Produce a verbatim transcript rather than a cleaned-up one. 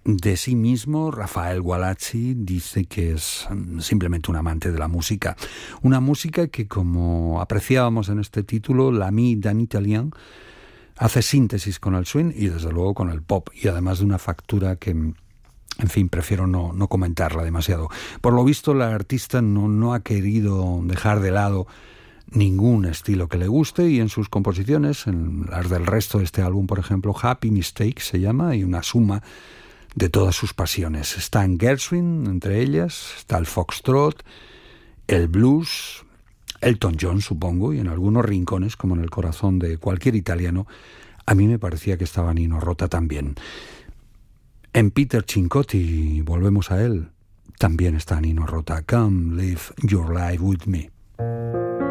De sí mismo, Rafael Gualazzi dice que es simplemente un amante de la música. Una música que, como apreciábamos en este título, l'ami d'un italien, hace síntesis con el swing y desde luego con el pop, y además de una factura que, en fin, prefiero no, no comentarla demasiado. Por lo visto, la artista no, no ha querido dejar de lado ningún estilo que le guste, y en sus composiciones, en las del resto de este álbum, por ejemplo, Happy Mistake se llama, y una suma de todas sus pasiones. Está en Gershwin, entre ellas, está el foxtrot, el blues, Elton John, supongo, y en algunos rincones, como en el corazón de cualquier italiano, a mí me parecía que estaba Nino Rota también. En Peter Cincotti, volvemos a él, también está Nino Rota. Come live your life with me.